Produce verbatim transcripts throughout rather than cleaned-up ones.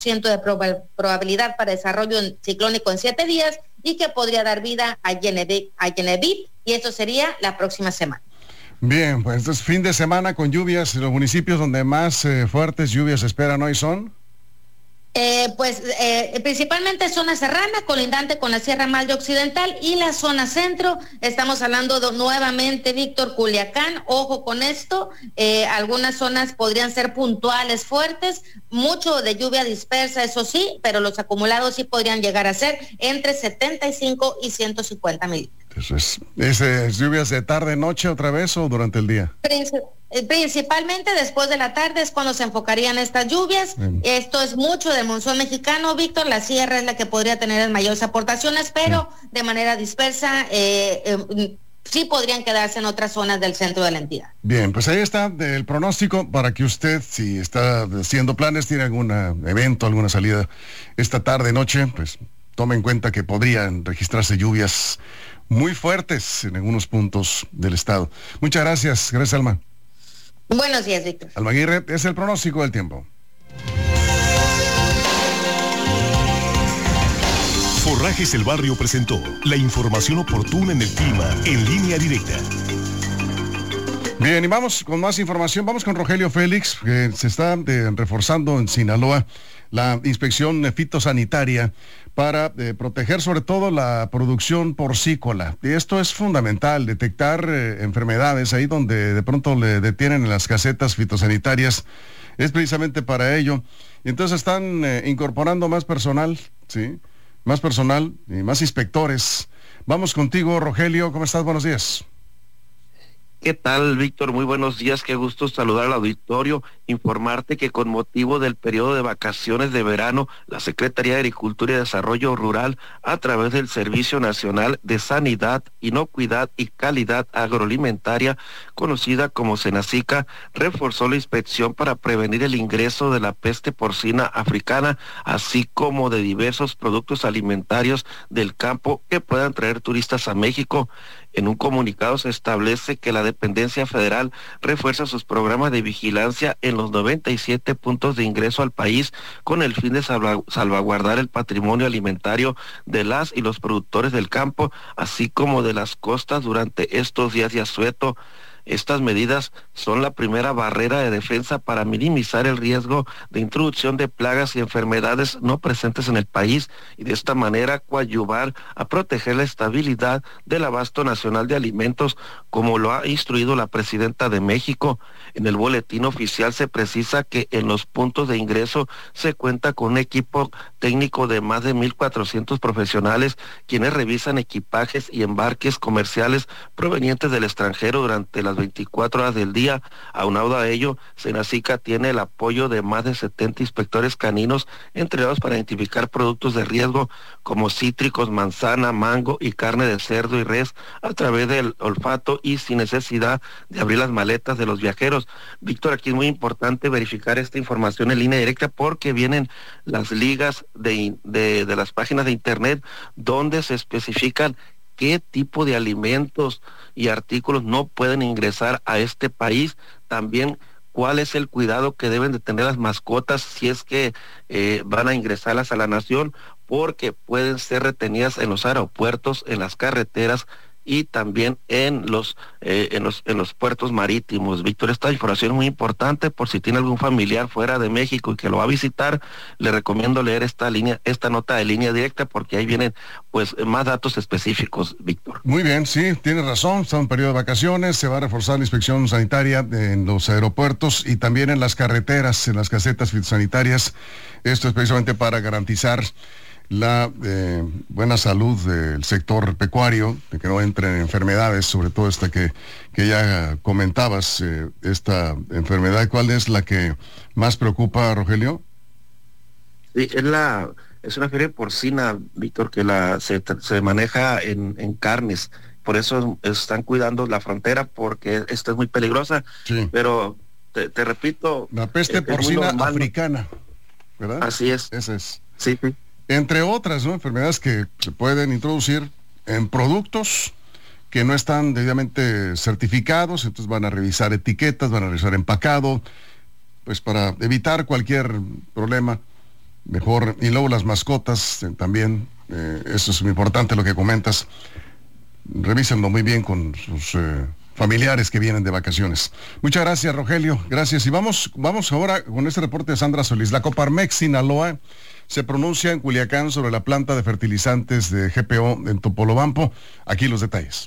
ciento de proba- probabilidad para desarrollo ciclónico en siete días y que podría dar vida a Genevieve, a Genevieve, y eso sería la próxima semana. Bien, pues es fin de semana con lluvias. Los municipios donde más eh, fuertes lluvias se esperan hoy son... Eh, pues eh, principalmente zona serrana, colindante con la Sierra Madre Occidental y la zona centro. Estamos hablando de, nuevamente, Víctor, Culiacán. Ojo con esto, eh, algunas zonas podrían ser puntuales fuertes, mucho de lluvia dispersa, eso sí, pero los acumulados sí podrían llegar a ser entre setenta y cinco y ciento cincuenta milímetros. Entonces, ¿es lluvias de tarde, noche otra vez o durante el día? Princip- Principalmente después de la tarde es cuando se enfocarían estas lluvias. Bien. Esto es mucho del monzón mexicano, Víctor. La sierra es la que podría tener mayores aportaciones, pero sí, de manera dispersa eh, eh, sí podrían quedarse en otras zonas del centro de la entidad. Bien, pues ahí está el pronóstico para que usted, si está haciendo planes, tiene algún evento, alguna salida esta tarde, noche, pues tome en cuenta que podrían registrarse lluvias muy fuertes en algunos puntos del estado. Muchas gracias. Gracias, Alma. Buenos días, Víctor. Alma Aguirre, es el pronóstico del tiempo. Forrajes El Barrio presentó la información oportuna en el clima en Línea Directa. Bien, y vamos con más información. Vamos con Rogelio Félix, que se está eh, reforzando en Sinaloa la inspección fitosanitaria para eh, proteger sobre todo la producción porcícola. Y esto es fundamental, detectar eh, enfermedades ahí donde de pronto le detienen en las casetas fitosanitarias. Es precisamente para ello. Y entonces están eh, incorporando más personal, ¿sí? Más personal y más inspectores. Vamos contigo, Rogelio. ¿Cómo estás? Buenos días. ¿Qué tal, Víctor? Muy buenos días, qué gusto saludar al auditorio, informarte que con motivo del periodo de vacaciones de verano, la Secretaría de Agricultura y Desarrollo Rural, a través del Servicio Nacional de Sanidad, Inocuidad y Calidad Agroalimentaria, conocida como Senacica, reforzó la inspección para prevenir el ingreso de la peste porcina africana, así como de diversos productos alimentarios del campo que puedan traer turistas a México. En un comunicado se establece que la dependencia federal refuerza sus programas de vigilancia en los noventa y siete puntos de ingreso al país con el fin de salva- salvaguardar el patrimonio alimentario de las y los productores del campo, así como de las costas durante estos días de asueto. Estas medidas son la primera barrera de defensa para minimizar el riesgo de introducción de plagas y enfermedades no presentes en el país y de esta manera coadyuvar a proteger la estabilidad del abasto nacional de alimentos, como lo ha instruido la presidenta de México. En el boletín oficial se precisa que en los puntos de ingreso se cuenta con un equipo técnico de más de mil cuatrocientos profesionales, quienes revisan equipajes y embarques comerciales provenientes del extranjero durante las veinticuatro horas del día. Aunado a ello, Senacica tiene el apoyo de más de setenta inspectores caninos entrenados para identificar productos de riesgo como cítricos, manzana, mango y carne de cerdo y res a través del olfato y sin necesidad de abrir las maletas de los viajeros. Víctor, aquí es muy importante verificar esta información en línea directa porque vienen las ligas de, de, de las páginas de internet donde se especifican qué tipo de alimentos y artículos no pueden ingresar a este país, también cuál es el cuidado que deben de tener las mascotas si es que eh, van a ingresarlas a la nación, porque pueden ser retenidas en los aeropuertos, en las carreteras y también en los, eh, en los en los puertos marítimos. Víctor, esta información es muy importante por si tiene algún familiar fuera de México y que lo va a visitar, le recomiendo leer esta línea, esta nota de línea directa porque ahí vienen pues más datos específicos, Víctor. Muy bien, sí, tienes razón, está en periodo de vacaciones, se va a reforzar la inspección sanitaria en los aeropuertos y también en las carreteras, en las casetas fitosanitarias. Esto es precisamente para garantizar la eh, buena salud del sector pecuario, de que no entren enfermedades, sobre todo esta que, que ya comentabas, eh, esta enfermedad. ¿Cuál es la que más preocupa, Rogelio? Sí, es la es una fiebre porcina, Víctor, que la se, se maneja en, en carnes. Por eso están cuidando la frontera, porque esta es muy peligrosa. Sí. Pero te, te repito, la peste eh, porcina africana, ¿verdad? Así es. Esa es. Sí, sí. Entre otras, ¿no?, enfermedades que se pueden introducir en productos que no están debidamente certificados, entonces van a revisar etiquetas, van a revisar empacado, pues para evitar cualquier problema mejor. Y luego las mascotas eh, también, eh, eso es muy importante lo que comentas. Revísenlo muy bien con sus eh, familiares que vienen de vacaciones. Muchas gracias, Rogelio. Gracias. Y vamos, vamos ahora con este reporte de Sandra Solís. La Coparmex Sinaloa se pronuncia en Culiacán sobre la planta de fertilizantes de G P O en Topolobampo. Aquí los detalles.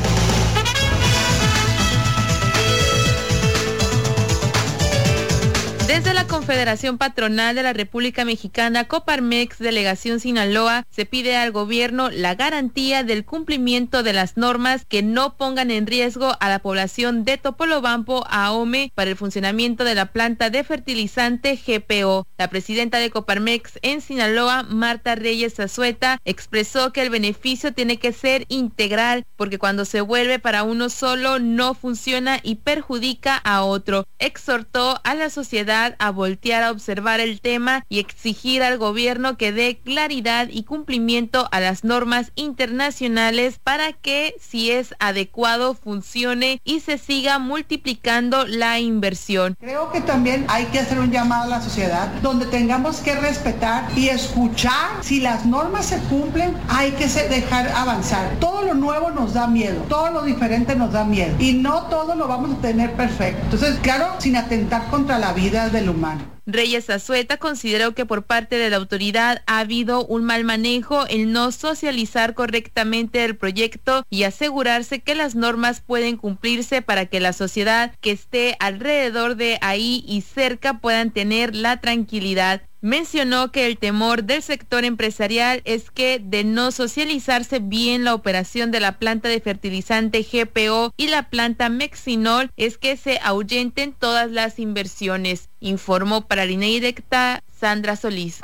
Desde la Confederación Patronal de la República Mexicana, Coparmex, Delegación Sinaloa, se pide al gobierno la garantía del cumplimiento de las normas que no pongan en riesgo a la población de Topolobampo, Ahome, para el funcionamiento de la planta de fertilizante G P O. La presidenta de Coparmex en Sinaloa, Marta Reyes Azueta, expresó que el beneficio tiene que ser integral, porque cuando se vuelve para uno solo no funciona y perjudica a otro. Exhortó a la sociedad a voltear a observar el tema y exigir al gobierno que dé claridad y cumplimiento a las normas internacionales para que, si es adecuado, funcione y se siga multiplicando la inversión. Creo que también hay que hacer un llamado a la sociedad donde tengamos que respetar y escuchar. Si las normas se cumplen, hay que dejar avanzar. Todo lo nuevo nos da miedo, todo lo diferente nos da miedo y no todo lo vamos a tener perfecto. Entonces, claro, sin atentar contra la vida del humano. Reyes Azueta consideró que por parte de la autoridad ha habido un mal manejo en no socializar correctamente el proyecto y asegurarse que las normas pueden cumplirse para que la sociedad que esté alrededor de ahí y cerca puedan tener la tranquilidad. Mencionó que el temor del sector empresarial es que, de no socializarse bien la operación de la planta de fertilizante G P O y la planta Mexinol, es que se ahuyenten todas las inversiones. Informó para Línea Directa Sandra Solís.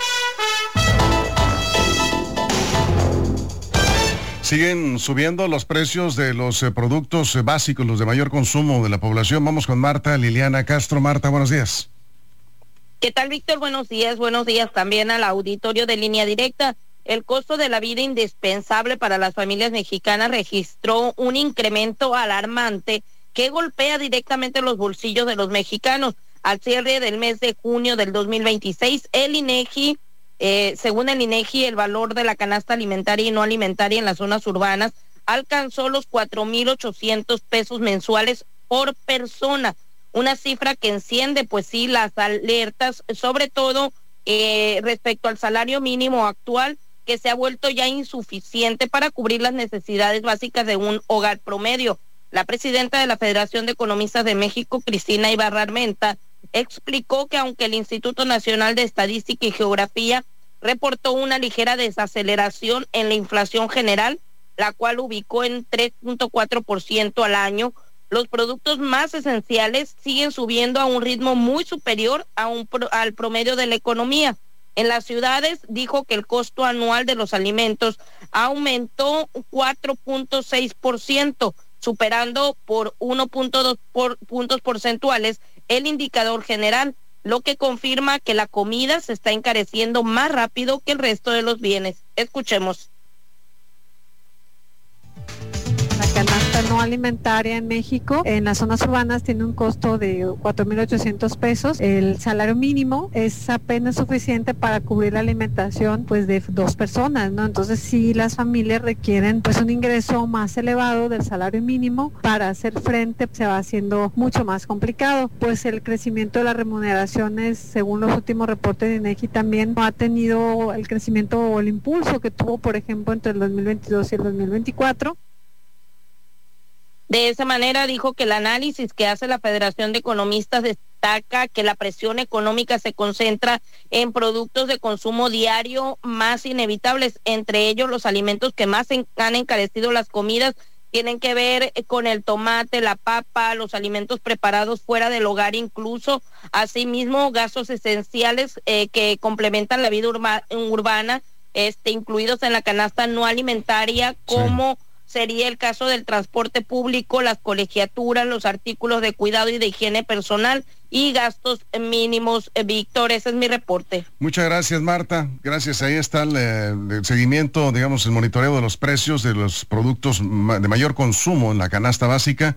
Siguen subiendo los precios de los eh, productos eh, básicos, los de mayor consumo de la población. Vamos con Marta Liliana Castro. Marta, buenos días. ¿Qué tal, Víctor? Buenos días. Buenos días también al auditorio de Línea Directa. El costo de la vida indispensable para las familias mexicanas registró un incremento alarmante que golpea directamente los bolsillos de los mexicanos. Al cierre del mes de junio del dos mil veintiséis, el INEGI, eh, según el INEGI, el valor de la canasta alimentaria y no alimentaria en las zonas urbanas alcanzó los cuatro mil ochocientos pesos mensuales por persona. Una cifra que enciende, pues sí, las alertas, sobre todo eh, respecto al salario mínimo actual, que se ha vuelto ya insuficiente para cubrir las necesidades básicas de un hogar promedio. La presidenta de la Federación de Economistas de México, Cristina Ibarra Armenta, explicó que aunque el Instituto Nacional de Estadística y Geografía reportó una ligera desaceleración en la inflación general, la cual ubicó en tres punto cuatro por ciento al año, los productos más esenciales siguen subiendo a un ritmo muy superior a un pro, al promedio de la economía. En las ciudades dijo que el costo anual de los alimentos aumentó cuatro punto seis por ciento, superando por uno punto dos por, puntos porcentuales el indicador general, lo que confirma que la comida se está encareciendo más rápido que el resto de los bienes. Escuchemos. La canasta no alimentaria en México, en las zonas urbanas, tiene un costo de cuatro mil ochocientos pesos. El salario mínimo es apenas suficiente para cubrir la alimentación, pues, de dos personas, ¿no? Entonces, sí, las familias requieren, pues, un ingreso más elevado del salario mínimo. Para hacer frente se va haciendo mucho más complicado, pues el crecimiento de las remuneraciones, según los últimos reportes de INEGI, también no ha tenido el crecimiento o el impulso que tuvo, por ejemplo, entre el dos mil veintidós y el dos mil veinticuatro. De esa manera dijo que el análisis que hace la Federación de Economistas destaca que la presión económica se concentra en productos de consumo diario más inevitables, entre ellos los alimentos que más en, han encarecido las comidas, tienen que ver con el tomate, la papa, los alimentos preparados fuera del hogar incluso, asimismo gastos esenciales eh, que complementan la vida urba, urbana, este, incluidos en la canasta no alimentaria, como... Sí. Sería el caso del transporte público, las colegiaturas, los artículos de cuidado y de higiene personal y gastos mínimos. Víctor, ese es mi reporte. Muchas gracias, Marta. Gracias. Ahí está el, el seguimiento, digamos, el monitoreo de los precios de los productos de mayor consumo en la canasta básica.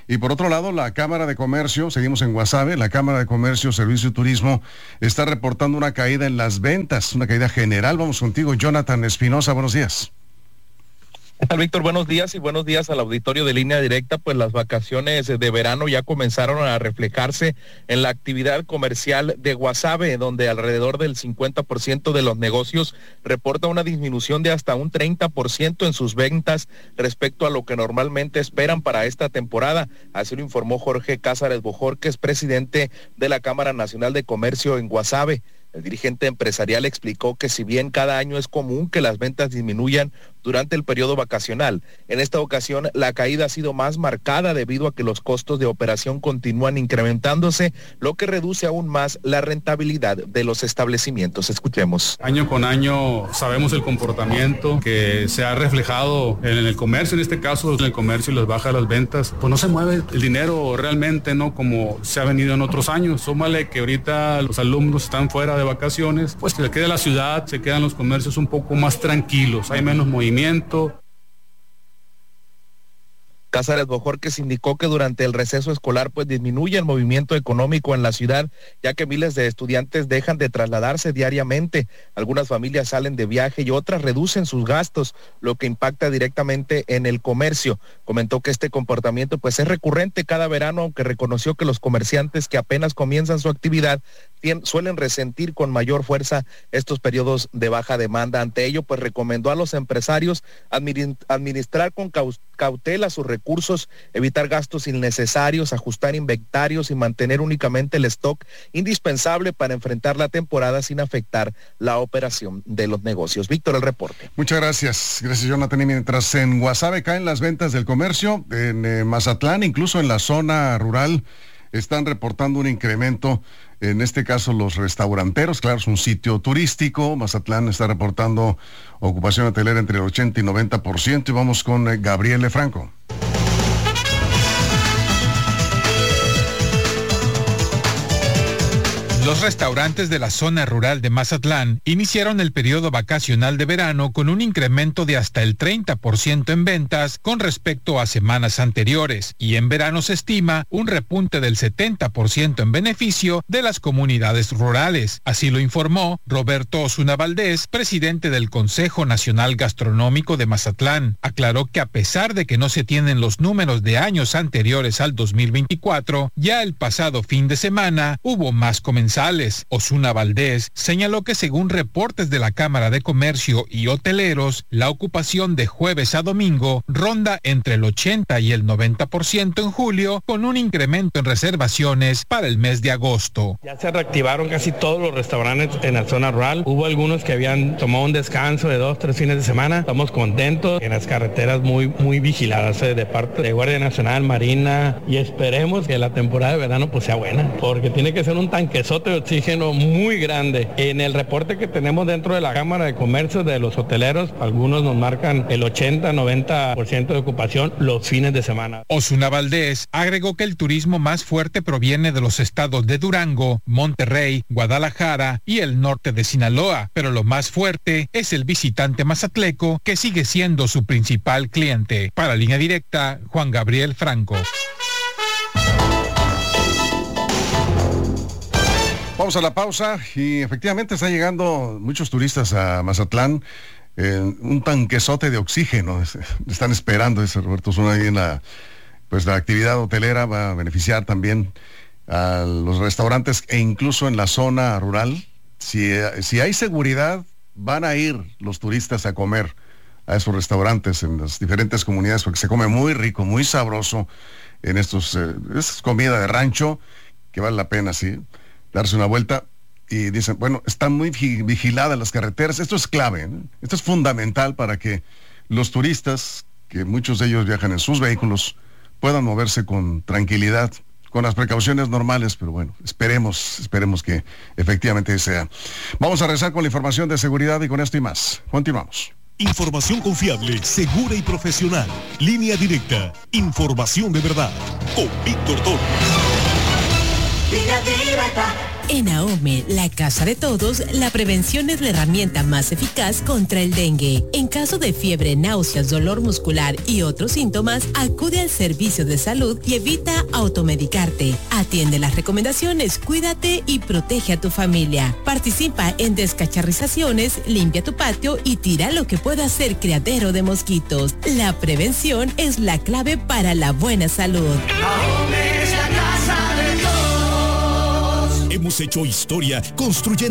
Y por otro lado, la Cámara de Comercio, seguimos en Guasave, la Cámara de Comercio, Servicio y Turismo está reportando una caída en las ventas, una caída general. Vamos contigo, Jonathan Espinosa, buenos días. ¿Qué tal, Víctor? Buenos días y buenos días al auditorio de Línea Directa. Pues las vacaciones de verano ya comenzaron a reflejarse en la actividad comercial de Guasave, donde alrededor del cincuenta por ciento de los negocios reporta una disminución de hasta un treinta por ciento en sus ventas respecto a lo que normalmente esperan para esta temporada. Así lo informó Jorge Cázares Bojorquez, presidente de la Cámara Nacional de Comercio en Guasave. El dirigente empresarial explicó que si bien cada año es común que las ventas disminuyan durante el periodo vacacional, en esta ocasión la caída ha sido más marcada debido a que los costos de operación continúan incrementándose, lo que reduce aún más la rentabilidad de los establecimientos. Escuchemos. Año con año sabemos el comportamiento que se ha reflejado en el comercio, en este caso en el comercio y las bajas de las ventas, pues no se mueve el dinero realmente, ¿no? Como se ha venido en otros años. Súmale que ahorita los alumnos están fuera de vacaciones, pues se queda la ciudad, se quedan los comercios un poco más tranquilos, hay menos movimiento. Cázares Bojorquez indicó que durante el receso escolar pues disminuye el movimiento económico en la ciudad, ya que miles de estudiantes dejan de trasladarse diariamente. Algunas familias salen de viaje y otras reducen sus gastos, lo que impacta directamente en el comercio. Comentó que este comportamiento pues es recurrente cada verano, aunque reconoció que los comerciantes que apenas comienzan su actividad suelen resentir con mayor fuerza estos periodos de baja demanda. Ante ello, pues recomendó a los empresarios administrar con cautela sus recursos, evitar gastos innecesarios, ajustar inventarios y mantener únicamente el stock indispensable para enfrentar la temporada sin afectar la operación de los negocios. Víctor, el reporte. Muchas gracias. Gracias, Jonathan. Y mientras en Guasave caen las ventas del comercio, en eh, Mazatlán, incluso en la zona rural, están reportando un incremento. En este caso, los restauranteros, claro, es un sitio turístico. Mazatlán está reportando ocupación hotelera entre el ochenta y noventa por ciento. Y vamos con eh, Gabriel Franco. Los restaurantes de la zona rural de Mazatlán iniciaron el periodo vacacional de verano con un incremento de hasta el treinta por ciento en ventas con respecto a semanas anteriores, y en verano se estima un repunte del setenta por ciento en beneficio de las comunidades rurales. Así lo informó Roberto Osuna Valdés, presidente del Consejo Nacional Gastronómico de Mazatlán. Aclaró que a pesar de que no se tienen los números de años anteriores al dos mil veinticuatro, ya el pasado fin de semana hubo más comensales. Osuna Valdés señaló que según reportes de la Cámara de Comercio y Hoteleros, la ocupación de jueves a domingo ronda entre el ochenta y el noventa por ciento en julio, con un incremento en reservaciones para el mes de agosto. Ya se reactivaron casi todos los restaurantes en la zona rural. Hubo algunos que habían tomado un descanso de dos, tres fines de semana. Estamos contentos en las carreteras muy, muy vigiladas eh, de parte de Guardia Nacional, Marina, y esperemos que la temporada de verano pues sea buena, porque tiene que ser un tanquezote de oxígeno muy grande. En el reporte que tenemos dentro de la Cámara de Comercio de los hoteleros, algunos nos marcan el ochenta, noventa por ciento de ocupación los fines de semana. Osuna Valdés agregó que el turismo más fuerte proviene de los estados de Durango, Monterrey, Guadalajara y el norte de Sinaloa, pero lo más fuerte es el visitante mazatleco, que sigue siendo su principal cliente. Para Línea Directa, Juan Gabriel Franco. Vamos a la pausa y efectivamente están llegando muchos turistas a Mazatlán, eh, un tanquezote de oxígeno, están esperando, dice Roberto Osuna, ahí en la, pues la actividad hotelera va a beneficiar también a los restaurantes e incluso en la zona rural. Si, si hay seguridad, van a ir los turistas a comer a esos restaurantes en las diferentes comunidades, porque se come muy rico, muy sabroso en estos, eh, es comida de rancho que vale la pena, sí, darse una vuelta. Y dicen, bueno, están muy vigiladas las carreteras. Esto es clave, ¿no? Esto es fundamental para que los turistas, que muchos de ellos viajan en sus vehículos, puedan moverse con tranquilidad, con las precauciones normales, pero bueno, esperemos, esperemos que efectivamente sea. Vamos a regresar con la información de seguridad y con esto y más. Continuamos. Información confiable, segura y profesional. Línea Directa. Información de verdad. Con Víctor Torres. Línea Directa. En AOME, la casa de todos, la prevención es la herramienta más eficaz contra el dengue. En caso de fiebre, náuseas, dolor muscular y otros síntomas, acude al servicio de salud y evita automedicarte. Atiende las recomendaciones, cuídate y protege a tu familia. Participa en descacharrizaciones, limpia tu patio y tira lo que pueda ser criadero de mosquitos. La prevención es la clave para la buena salud. Hemos hecho historia construyendo